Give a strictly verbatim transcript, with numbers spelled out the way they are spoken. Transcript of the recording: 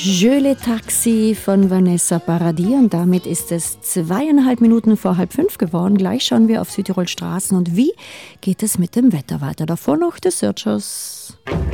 Jöle Taxi von Vanessa Paradis und damit ist es zweieinhalb Minuten vor halb fünf geworden. Gleich schauen wir auf Südtirol Straßen und wie geht es mit dem Wetter weiter. Davor noch der Searchers.